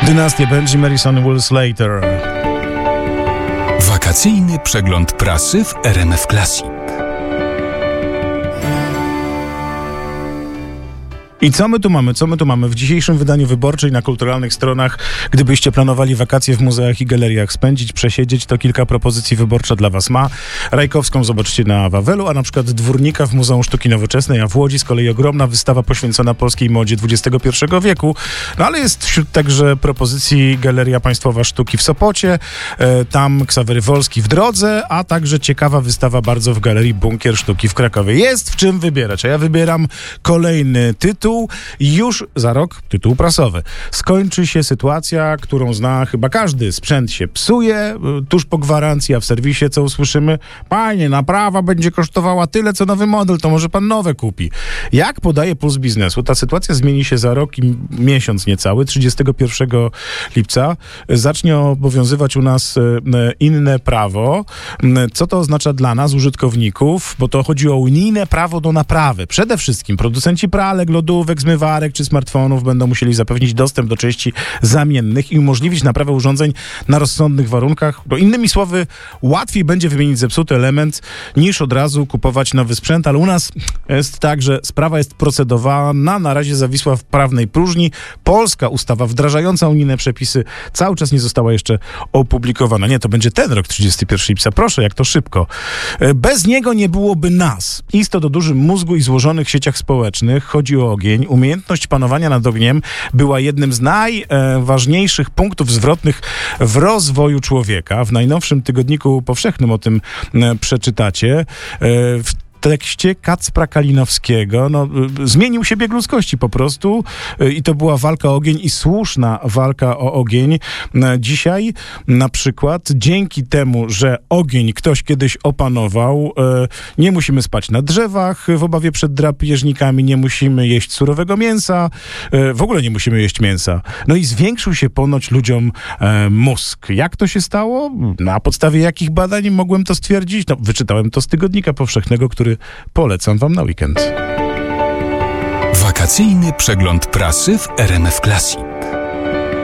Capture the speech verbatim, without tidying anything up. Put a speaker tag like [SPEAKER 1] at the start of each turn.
[SPEAKER 1] Dynastia Benji Madison Will Slater.
[SPEAKER 2] Wakacyjny przegląd prasy w R M F Classic.
[SPEAKER 1] I co my tu mamy? Co my tu mamy? W dzisiejszym wydaniu Wyborczej na kulturalnych stronach, gdybyście planowali wakacje w muzeach i galeriach spędzić, przesiedzieć, to kilka propozycji wyborcza dla was ma. Rajkowską zobaczycie na Wawelu, a na przykład Dwórnika w Muzeum Sztuki Nowoczesnej, a w Łodzi z kolei ogromna wystawa poświęcona polskiej modzie dwudziestego pierwszego wieku. No ale jest wśród także propozycji Galeria Państwowa Sztuki w Sopocie, e, tam Ksawery Wolski w drodze, a także ciekawa wystawa bardzo w Galerii Bunkier Sztuki w Krakowie. Jest w czym wybierać, a ja wybieram kolejny tytuł. Już za rok, tytuł prasowy. Skończy się sytuacja, którą zna chyba każdy. Sprzęt się psuje, tuż po gwarancji, a w serwisie co usłyszymy? Panie, naprawa będzie kosztowała tyle, co nowy model, to może pan nowe kupi. Jak podaje Puls Biznesu, ta sytuacja zmieni się za rok i miesiąc niecały, trzydziestego pierwszego lipca. Zacznie obowiązywać u nas inne prawo. Co to oznacza dla nas, użytkowników? Bo to chodzi o unijne prawo do naprawy. Przede wszystkim producenci pralek, lodówek, zmywarek czy smartfonów będą musieli zapewnić dostęp do części zamiennych i umożliwić naprawę urządzeń na rozsądnych warunkach. Bo innymi słowy, łatwiej będzie wymienić zepsuty element niż od razu kupować nowy sprzęt, ale u nas jest tak, że sprawa jest procedowana, na razie zawisła w prawnej próżni. Polska ustawa wdrażająca unijne przepisy cały czas nie została jeszcze opublikowana. Nie, to będzie ten rok, trzydziestego pierwszego lipca. Proszę, jak to szybko. Bez niego nie byłoby nas. Isto do dużym mózgu i złożonych sieciach społecznych. Chodzi o ogień. Umiejętność panowania nad ogniem była jednym z najważniejszych punktów zwrotnych w rozwoju człowieka. W najnowszym tygodniku powszechnym o tym przeczytacie. W tekście Kacpra Kalinowskiego no, zmienił się bieg ludzkości po prostu i to była walka o ogień i słuszna walka o ogień. Dzisiaj na przykład dzięki temu, że ogień ktoś kiedyś opanował, nie musimy spać na drzewach w obawie przed drapieżnikami, nie musimy jeść surowego mięsa, w ogóle nie musimy jeść mięsa. No i zwiększył się ponoć ludziom mózg. Jak to się stało? Na podstawie jakich badań mogłem to stwierdzić? No, wyczytałem to z tygodnika powszechnego, który polecam wam na weekend.
[SPEAKER 2] Wakacyjny przegląd prasy w R M F Classic.